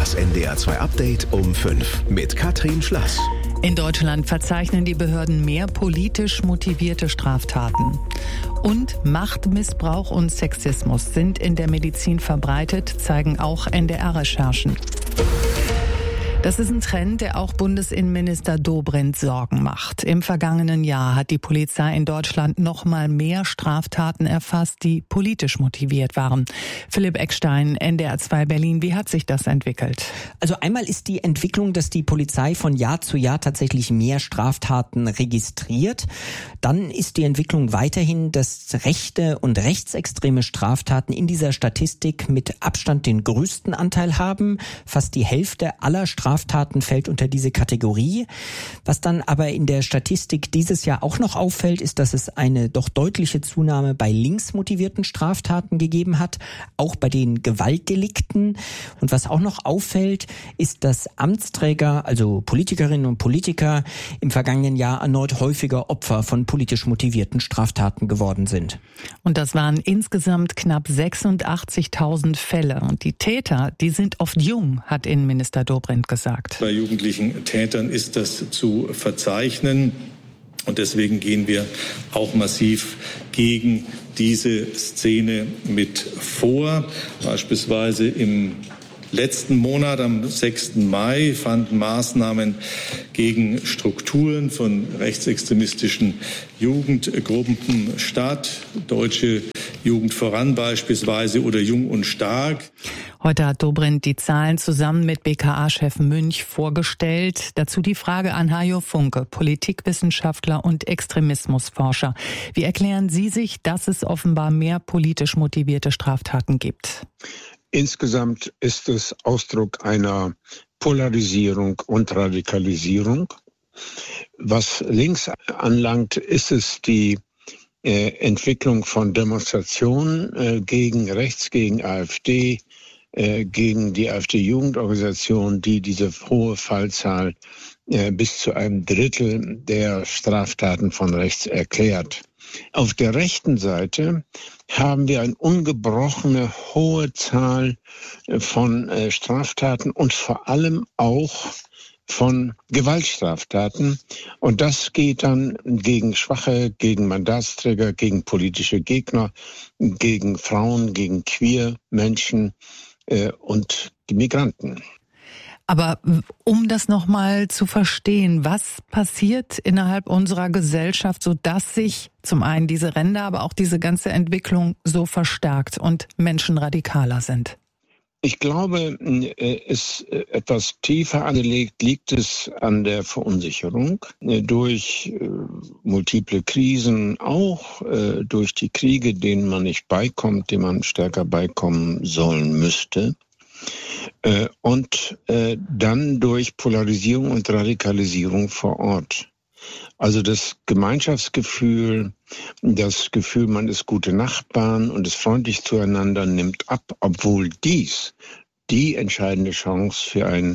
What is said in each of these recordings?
Das NDR2 Update um 5 mit Katrin Schlass. In Deutschland verzeichnen die Behörden mehr politisch motivierte Straftaten. Und Machtmissbrauch und Sexismus sind in der Medizin verbreitet, zeigen auch NDR-Recherchen. Das ist ein Trend, der auch Bundesinnenminister Dobrindt Sorgen macht. Im vergangenen Jahr hat die Polizei in Deutschland noch mal mehr Straftaten erfasst, die politisch motiviert waren. Philipp Eckstein, NDR2 Berlin, wie hat sich das entwickelt? Also einmal ist die Entwicklung, dass die Polizei von Jahr zu Jahr tatsächlich mehr Straftaten registriert. Dann ist die Entwicklung weiterhin, dass rechte und rechtsextreme Straftaten in dieser Statistik mit Abstand den größten Anteil haben. Fast die Hälfte aller Straftaten fällt unter diese Kategorie. Was dann aber in der Statistik dieses Jahr auch noch auffällt, ist, dass es eine doch deutliche Zunahme bei linksmotivierten Straftaten gegeben hat, auch bei den Gewaltdelikten. Und was auch noch auffällt, ist, dass Amtsträger, also Politikerinnen und Politiker, im vergangenen Jahr erneut häufiger Opfer von politisch motivierten Straftaten geworden sind. Und das waren insgesamt knapp 86.000 Fälle. Und die Täter, die sind oft jung, hat Innenminister Dobrindt gesagt. Bei jugendlichen Tätern ist das zu verzeichnen. Und deswegen gehen wir auch massiv gegen diese Szene mit vor. Beispielsweise im letzten Monat, am 6. Mai, fanden Maßnahmen gegen Strukturen von rechtsextremistischen Jugendgruppen statt. Deutsche Jugend voran beispielsweise oder Jung und Stark. Heute hat Dobrindt die Zahlen zusammen mit BKA-Chef Münch vorgestellt. Dazu die Frage an Hajo Funke, Politikwissenschaftler und Extremismusforscher. Wie erklären Sie sich, dass es offenbar mehr politisch motivierte Straftaten gibt? Insgesamt ist es Ausdruck einer Polarisierung und Radikalisierung. Was links anlangt, ist es die Entwicklung von Demonstrationen gegen rechts, gegen AfD, gegen die AfD-Jugendorganisation, die diese hohe Fallzahl bis zu einem Drittel der Straftaten von rechts erklärt. Auf der rechten Seite haben wir eine ungebrochene hohe Zahl von Straftaten und vor allem auch von Gewaltstraftaten. Und das geht dann gegen Schwache, gegen Mandatsträger, gegen politische Gegner, gegen Frauen, gegen Queer-Menschen und die Migranten. Aber um das nochmal zu verstehen, was passiert innerhalb unserer Gesellschaft, sodass sich zum einen diese Ränder, aber auch diese ganze Entwicklung so verstärkt und Menschen radikaler sind? Ich glaube, es etwas tiefer angelegt liegt es an der Verunsicherung durch multiple Krisen, auch durch die Kriege, denen man nicht beikommt, denen man stärker beikommen sollen müsste. Und dann durch Polarisierung und Radikalisierung vor Ort. Also das Gemeinschaftsgefühl, das Gefühl, man ist gute Nachbarn und ist freundlich zueinander, nimmt ab, obwohl dies die entscheidende Chance für ein,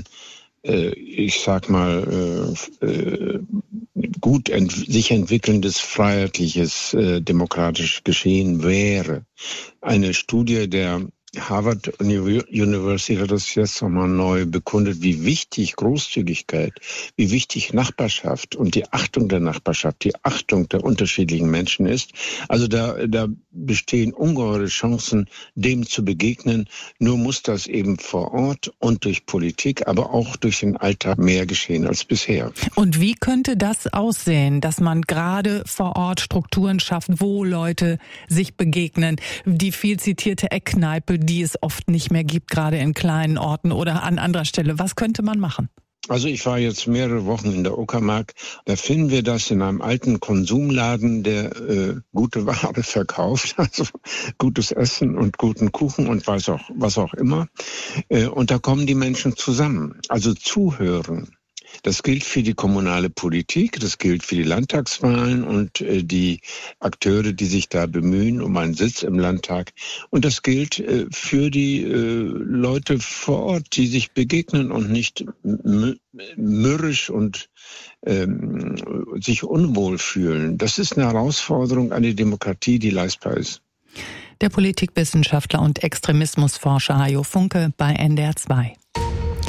gut sich entwickelndes, freiheitliches, demokratisches Geschehen wäre. Eine Studie der Harvard University hat das jetzt nochmal neu bekundet, wie wichtig Großzügigkeit, wie wichtig Nachbarschaft und die Achtung der Nachbarschaft, die Achtung der unterschiedlichen Menschen ist. Also da bestehen ungeheure Chancen, dem zu begegnen. Nur muss das eben vor Ort und durch Politik, aber auch durch den Alltag mehr geschehen als bisher. Und wie könnte das aussehen, dass man gerade vor Ort Strukturen schafft, wo Leute sich begegnen? Die viel zitierte Eckkneipe, die es oft nicht mehr gibt, gerade in kleinen Orten oder an anderer Stelle. Was könnte man machen? Also ich war jetzt mehrere Wochen in der Uckermark. Da finden wir das in einem alten Konsumladen, der gute Ware verkauft, also gutes Essen und guten Kuchen und was auch immer. Und da kommen die Menschen zusammen, also zuhören. Das gilt für die kommunale Politik, das gilt für die Landtagswahlen und die Akteure, die sich da bemühen um einen Sitz im Landtag. Und das gilt für die Leute vor Ort, die sich begegnen und nicht mürrisch und sich unwohl fühlen. Das ist eine Herausforderung an die Demokratie, die leistbar ist. Der Politikwissenschaftler und Extremismusforscher Hajo Funke bei NDR2.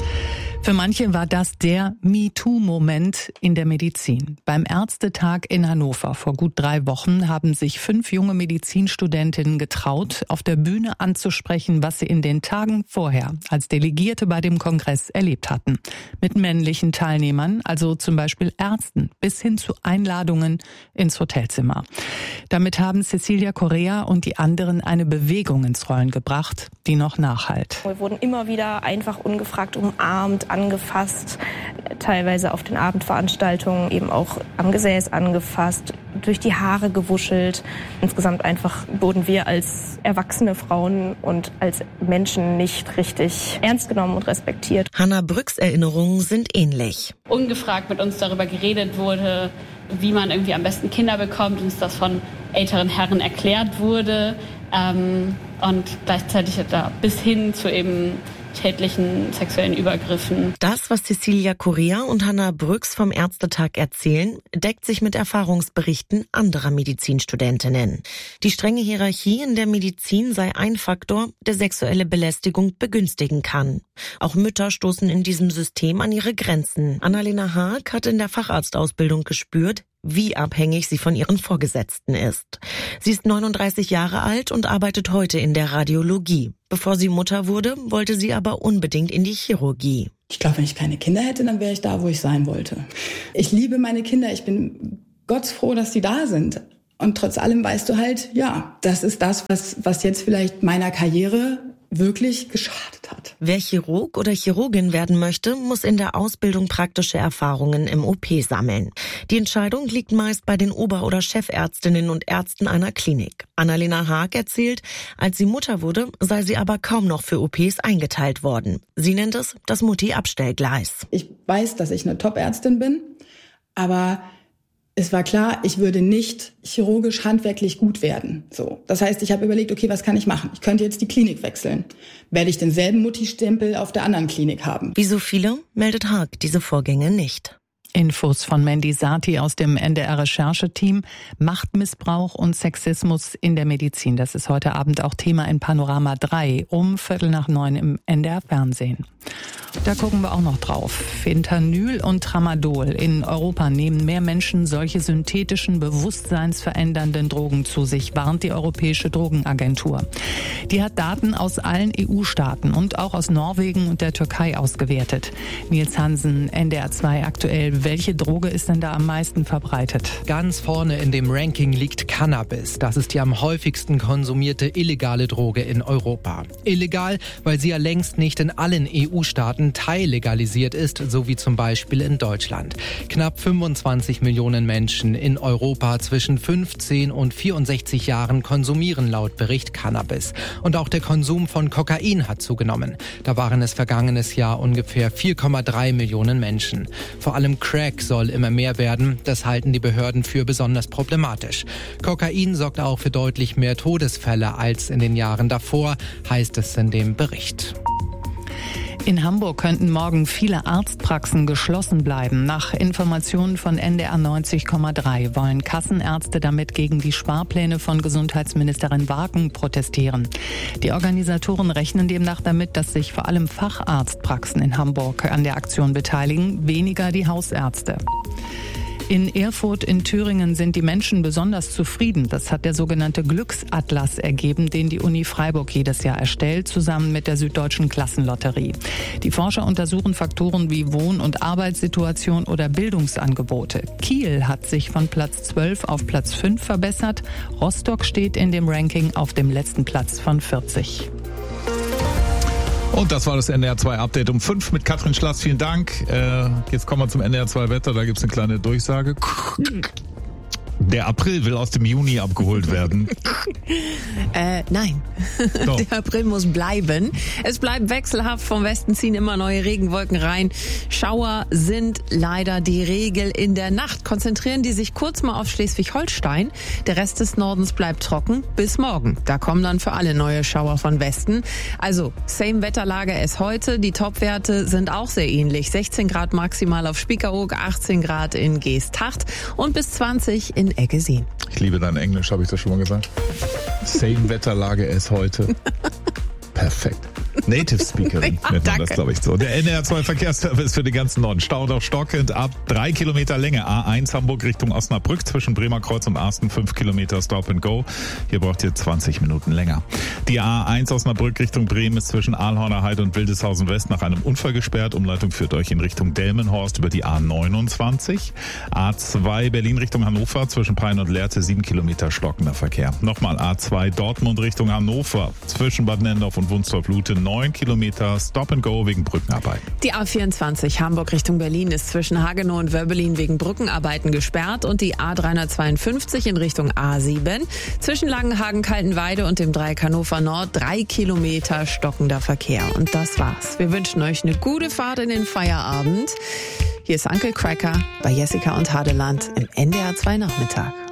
Für manche war das der MeToo-Moment in der Medizin. Beim Ärztetag in Hannover vor gut 3 Wochen haben sich 5 junge Medizinstudentinnen getraut, auf der Bühne anzusprechen, was sie in den Tagen vorher als Delegierte bei dem Kongress erlebt hatten. Mit männlichen Teilnehmern, also zum Beispiel Ärzten, bis hin zu Einladungen ins Hotelzimmer. Damit haben Cecilia Correa und die anderen eine Bewegung ins Rollen gebracht, die noch nachhallt. Wir wurden immer wieder einfach ungefragt umarmt, angefasst, teilweise auf den Abendveranstaltungen eben auch am Gesäß angefasst, durch die Haare gewuschelt. Insgesamt einfach wurden wir als erwachsene Frauen und als Menschen nicht richtig ernst genommen und respektiert. Hannah Brücks Erinnerungen sind ähnlich. Ungefragt mit uns darüber geredet wurde, wie man irgendwie am besten Kinder bekommt, uns das von älteren Herren erklärt wurde und gleichzeitig da bis hin zu eben tätlichen sexuellen Übergriffen. Das, was Cecilia Correa und Hannah Brücks vom Ärztetag erzählen, deckt sich mit Erfahrungsberichten anderer Medizinstudentinnen. Die strenge Hierarchie in der Medizin sei ein Faktor, der sexuelle Belästigung begünstigen kann. Auch Mütter stoßen in diesem System an ihre Grenzen. Annalena Haag hat in der Facharztausbildung gespürt, wie abhängig sie von ihren Vorgesetzten ist. Sie ist 39 Jahre alt und arbeitet heute in der Radiologie. Bevor sie Mutter wurde, wollte sie aber unbedingt in die Chirurgie. Ich glaube, wenn ich keine Kinder hätte, dann wäre ich da, wo ich sein wollte. Ich liebe meine Kinder, ich bin gottsfroh, dass die da sind. Und trotz allem weißt du halt, ja, das ist das, was jetzt vielleicht meiner Karriere wirklich geschadet hat. Wer Chirurg oder Chirurgin werden möchte, muss in der Ausbildung praktische Erfahrungen im OP sammeln. Die Entscheidung liegt meist bei den Ober- oder Chefärztinnen und Ärzten einer Klinik. Annalena Haag erzählt, als sie Mutter wurde, sei sie aber kaum noch für OPs eingeteilt worden. Sie nennt es das Mutti-Abstellgleis. Ich weiß, dass ich eine Top-Ärztin bin, aber es war klar, ich würde nicht chirurgisch handwerklich gut werden. So. Das heißt, ich habe überlegt, okay, was kann ich machen? Ich könnte jetzt die Klinik wechseln. Werde ich denselben Mutti-Stempel auf der anderen Klinik haben? Wie so viele meldet Haag diese Vorgänge nicht. Infos von Mandy Sati aus dem NDR-Rechercheteam. Machtmissbrauch und Sexismus in der Medizin. Das ist heute Abend auch Thema in Panorama 3 um 8:45 im NDR-Fernsehen. Da gucken wir auch noch drauf. Fentanyl und Tramadol. In Europa nehmen mehr Menschen solche synthetischen, bewusstseinsverändernden Drogen zu sich, warnt die Europäische Drogenagentur. Die hat Daten aus allen EU-Staaten und auch aus Norwegen und der Türkei ausgewertet. Nils Hansen, NDR 2 aktuell. Welche Droge ist denn da am meisten verbreitet? Ganz vorne in dem Ranking liegt Cannabis. Das ist die am häufigsten konsumierte illegale Droge in Europa. Illegal, weil sie ja längst nicht in allen EU-Staaten teillegalisiert ist, so wie zum Beispiel in Deutschland. Knapp 25 Millionen Menschen in Europa zwischen 15 und 64 Jahren konsumieren laut Bericht Cannabis. Und auch der Konsum von Kokain hat zugenommen. Da waren es vergangenes Jahr ungefähr 4,3 Millionen Menschen. Vor allem Crack soll immer mehr werden. Das halten die Behörden für besonders problematisch. Kokain sorgt auch für deutlich mehr Todesfälle als in den Jahren davor, heißt es in dem Bericht. In Hamburg könnten morgen viele Arztpraxen geschlossen bleiben. Nach Informationen von NDR 90,3 wollen Kassenärzte damit gegen die Sparpläne von Gesundheitsministerin Wagen protestieren. Die Organisatoren rechnen demnach damit, dass sich vor allem Facharztpraxen in Hamburg an der Aktion beteiligen, weniger die Hausärzte. In Erfurt in Thüringen sind die Menschen besonders zufrieden. Das hat der sogenannte Glücksatlas ergeben, den die Uni Freiburg jedes Jahr erstellt, zusammen mit der Süddeutschen Klassenlotterie. Die Forscher untersuchen Faktoren wie Wohn- und Arbeitssituation oder Bildungsangebote. Kiel hat sich von Platz 12 auf Platz 5 verbessert. Rostock steht in dem Ranking auf dem letzten Platz von 40. Und das war das NDR 2 Update um 5 mit Katrin Schlass. Vielen Dank. Jetzt kommen wir zum NDR 2 Wetter. Da gibt es eine kleine Durchsage. Der April will aus dem Juni abgeholt werden. Nein. Doch. Der April muss bleiben. Es bleibt wechselhaft. Vom Westen ziehen immer neue Regenwolken rein. Schauer sind leider die Regel in der Nacht. Konzentrieren die sich kurz mal auf Schleswig-Holstein. Der Rest des Nordens bleibt trocken bis morgen. Da kommen dann für alle neue Schauer von Westen. Also, same Wetterlage as heute. Die Topwerte sind auch sehr ähnlich. 16 Grad maximal auf Spiekeroog, 18 Grad in Geesthacht und bis 20 in Eggesin. Ich liebe dein Englisch, habe ich das schon mal gesagt? Same Wetterlage as heute. Perfekt. Native Speakerin nennt man das, glaube ich, so. Der NDR2 Verkehrsservice für den ganzen Norden. Staudamm stockend ab 3 Kilometer Länge. A1 Hamburg Richtung Osnabrück zwischen Bremerkreuz und Arsten 5 Kilometer Stop and Go. Hier braucht ihr 20 Minuten länger. Die A1 Osnabrück Richtung Bremen ist zwischen Aalhorner Heide und Wildeshausen West nach einem Unfall gesperrt. Umleitung führt euch in Richtung Delmenhorst über die A29. A2 Berlin Richtung Hannover zwischen Peine und Lehrte 7 Kilometer stockender Verkehr. Nochmal A2 Dortmund Richtung Hannover zwischen Bad Nendorf und Wunstorf-Lute 9 Kilometer Stop and Go wegen Brückenarbeiten. Die A24 Hamburg Richtung Berlin ist zwischen Hagenow und Wörbelin wegen Brückenarbeiten gesperrt und die A352 in Richtung A7 zwischen Langenhagen, Kaltenweide und dem Dreieck Hannover Nord 3 Kilometer stockender Verkehr. Und das war's. Wir wünschen euch eine gute Fahrt in den Feierabend. Hier ist Uncle Cracker bei Jessica und Hadeland im NDR 2 Nachmittag.